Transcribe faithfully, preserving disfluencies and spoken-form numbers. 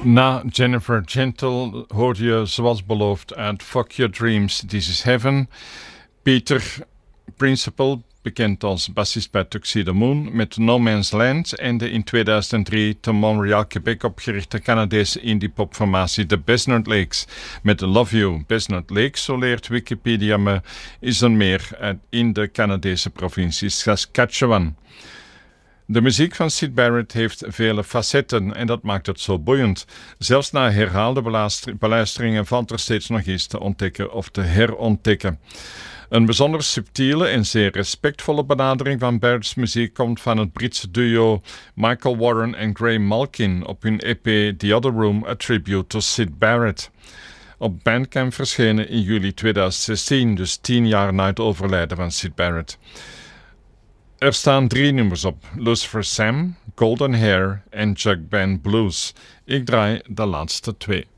Na Jennifer Gentle hoorde je zoals beloofd uit Fuck Your Dreams, This Is Heaven. Peter Principle, bekend als bassist bij Tuxedo Moon, met No Man's Land en de in tweeduizend drie te Montreal, Quebec opgerichte Canadese indie-popformatie The Besnard Lakes met Love You. Besnard Lakes, zo leert Wikipedia me, is een meer in de Canadese provincie Saskatchewan. De muziek van Syd Barrett heeft vele facetten en dat maakt het zo boeiend. Zelfs na herhaalde beluisteringen valt er steeds nog iets te ontdekken of te herontdekken. Een bijzonder subtiele en zeer respectvolle benadering van Barrett's muziek komt van het Britse duo Michael Warren en Gray Malkin op hun E P The Other Room, A Tribute to Syd Barrett. Op Bandcamp verschenen in juli tweeduizend zestien, dus tien jaar na het overlijden van Syd Barrett. Er staan drie nummers op: Lucifer Sam, Golden Hair en Jug Band Blues. Ik draai de laatste twee.